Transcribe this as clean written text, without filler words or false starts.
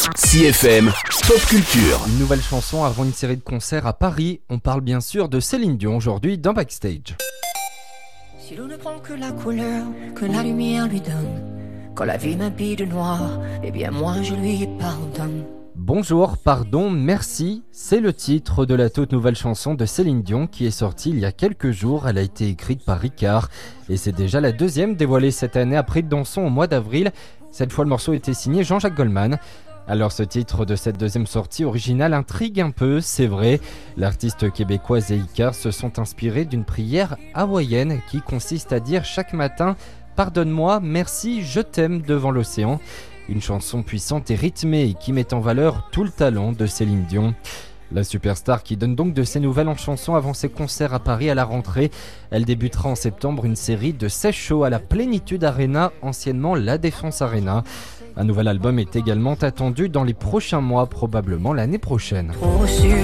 CFM Pop Culture. Une nouvelle chanson avant une série de concerts à Paris. On parle bien sûr de Céline Dion aujourd'hui dans Backstage. Si l'on ne prend que la couleur que la lumière lui donne, quand la vie m'habille de noir, eh bien moi je lui pardonne. Bonjour, pardon, merci, c'est le titre de la toute nouvelle chanson de Céline Dion qui est sortie il y a quelques jours. Elle a été écrite par Ricard et c'est déjà la deuxième dévoilée cette année après Dansons au mois d'avril. Cette fois le morceau était signé Jean-Jacques Goldman. Alors ce titre de cette deuxième sortie originale intrigue un peu, c'est vrai. L'artiste québécoise et Ricard se sont inspirés d'une prière hawaïenne qui consiste à dire chaque matin « Pardonne-moi, merci, je t'aime » devant l'océan. Une chanson puissante et rythmée et qui met en valeur tout le talent de Céline Dion. La superstar qui donne donc de ses nouvelles en chanson avant ses concerts à Paris à la rentrée. Elle débutera en septembre une série de 16 shows à la Plénitude Arena, anciennement La Défense Arena. Un nouvel album est également attendu dans les prochains mois, probablement l'année prochaine.